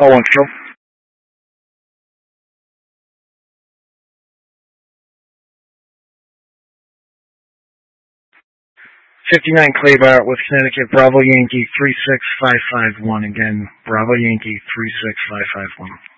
1 show. 59 Claybart with Connecticut, Bravo Yankee 36551. Again, Bravo Yankee 36551.